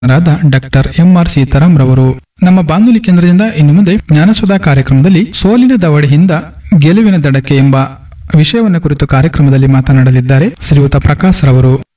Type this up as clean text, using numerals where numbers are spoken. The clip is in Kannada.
ಡಾಕ್ಟರ್ ಎಂಆರ್ ಸೀತಾರಾಮ್ ರವರು. ನಮ್ಮ ಬಾನುಲಿ ಕೇಂದ್ರದಿಂದ ಇನ್ನು ಮುಂದೆ ಜ್ಞಾನಸುಧಾ ಕಾರ್ಯಕ್ರಮದಲ್ಲಿ ಸೋಲಿನ ದವಡೆಯಿಂದ ಗೆಲುವಿನ ದಡಕ್ಕೆ ಎಂಬ ವಿಷಯವನ್ನು ಕುರಿತು ಕಾರ್ಯಕ್ರಮದಲ್ಲಿ ಮಾತನಾಡಲಿದ್ದಾರೆ ಶ್ರೀಯುತ ಪ್ರಕಾಶ್ ರವರು.